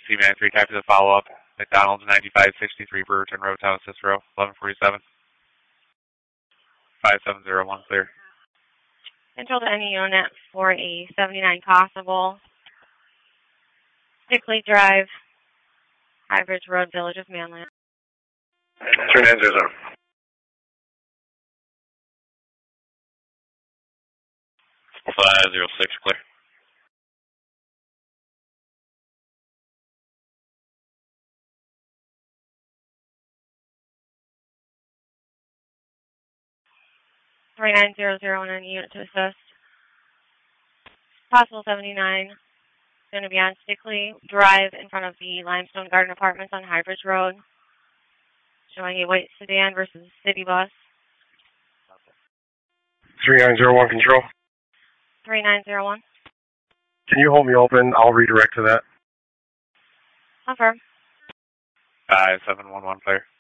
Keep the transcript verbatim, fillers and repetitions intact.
C ninety-three, type of the follow-up. McDonald's ninety-five sixty-three Brewerton Road, Town Cicero, eleven forty-seven. five seven zero one, clear. Control to any unit for a seventy-nine Constable. Stickley Drive, High Bridge Road, Village of Manland. three nine zero zero. five zero six, clear. three nine zero zero on any unit to assist. Possible seventy-nine. Going to be on Stickley Drive in front of the Limestone Garden Apartments on High Bridge Road. Showing a white sedan versus a city bus. three nine zero one, control. three nine zero one. Can you hold me open? I'll redirect to that. Confirm. five seven one one, clear.